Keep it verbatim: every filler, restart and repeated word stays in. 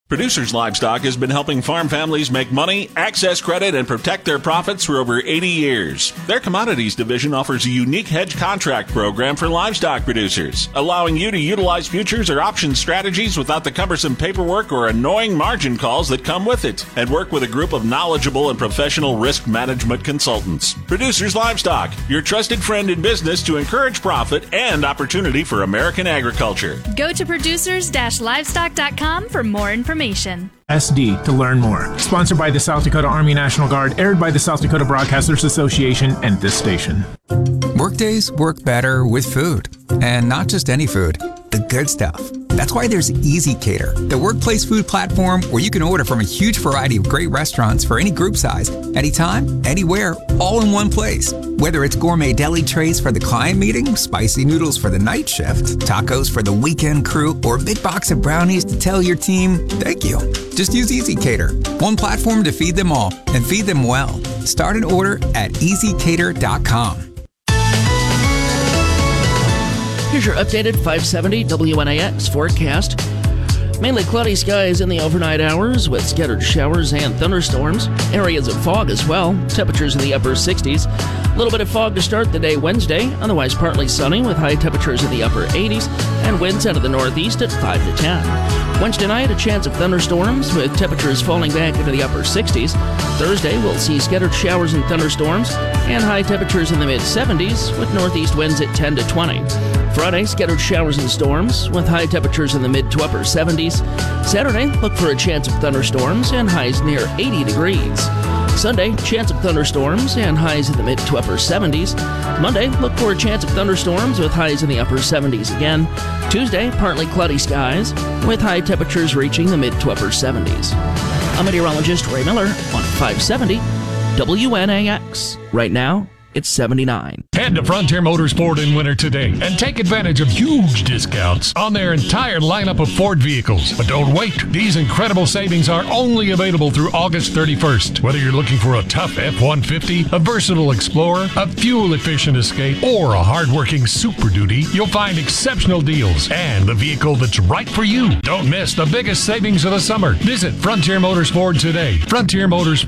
Producers Livestock has been helping farm families make money, access credit, and protect their profits for over eighty years. Their commodities division offers a unique hedge contract program for livestock producers, allowing you to utilize futures or option strategies without the cumbersome paperwork or annoying margin calls that come with it, and work with a group of knowledgeable and professional risk management consultants. Producers Livestock, your trusted friend in business to encourage profit and opportunity for American agriculture. Go to producers dash livestock dot com for more information. S D to learn more. Sponsored by the South Dakota Army National Guard, aired by the South Dakota Broadcasters Association and this station. Workdays work better with food. And not just any food, the good stuff. That's why there's Easy Cater, the workplace food platform where you can order from a huge variety of great restaurants for any group size, anytime, anywhere, all in one place. Whether it's gourmet deli trays for the client meeting, spicy noodles for the night shift, tacos for the weekend crew, or a big box of brownies to tell your team, thank you. Just use Easy Cater, one platform to feed them all and feed them well. Start an order at easy cater dot com. Here's your updated five seventy W N A X forecast. Mainly cloudy skies in the overnight hours with scattered showers and thunderstorms. Areas of fog as well. Temperatures in the upper sixties. A little bit of fog to start the day Wednesday. Otherwise partly sunny with high temperatures in the upper eighties and winds out of the northeast at five to ten. Wednesday night, a chance of thunderstorms with temperatures falling back into the upper sixties. Thursday, we'll see scattered showers and thunderstorms and high temperatures in the mid-seventies with northeast winds at ten to twenty. Friday, scattered showers and storms with high temperatures in the mid to upper seventies. Saturday, look for a chance of thunderstorms and highs near eighty degrees. Sunday, chance of thunderstorms and highs in the mid to upper seventies. Monday, look for a chance of thunderstorms with highs in the upper seventies again. Tuesday, partly cloudy skies with high temperatures reaching the mid to upper seventies. I'm meteorologist Ray Miller on five seventy W N A X. Right now, it's seventy-nine. Head to Frontier Motorsport in winter today and take advantage of huge discounts on their entire lineup of Ford vehicles. But don't wait. These incredible savings are only available through August thirty-first. Whether you're looking for a tough F one fifty, a versatile Explorer, a fuel-efficient Escape, or a hard-working Super Duty, you'll find exceptional deals and the vehicle that's right for you. Don't miss the biggest savings of the summer. Visit Frontier Motorsport today. Frontier Motorsport.